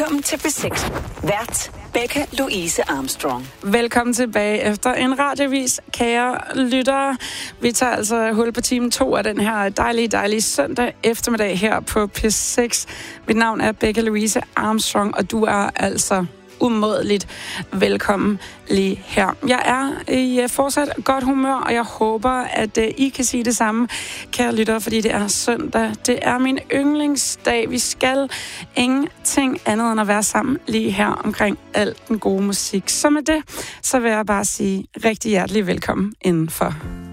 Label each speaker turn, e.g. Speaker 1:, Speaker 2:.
Speaker 1: Velkommen til B6. Vært Becca Louise Armstrong.
Speaker 2: Velkommen tilbage efter en radiovis, kære lyttere. Vi tager altså hul på time 2 af den her dejlige søndag eftermiddag her på P6. Mit navn er Becca Louise Armstrong, og du er altså umådeligt velkommen lige her. Jeg er i fortsat godt humør, og jeg håber, at I kan sige det samme, kære lyttere, fordi det er søndag. Det er min yndlingsdag. Vi skal ingenting andet end at være sammen lige her omkring al den gode musik. Så med det, så vil jeg bare sige rigtig hjertelig velkommen indenfor.